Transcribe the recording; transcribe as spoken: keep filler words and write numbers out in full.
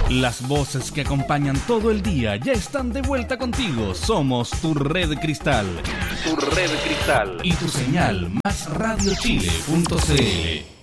Las voces que acompañan todo el día ya están de vuelta contigo. Somos tu red cristal. Tu red cristal. Y tu señal más radio chile punto c l.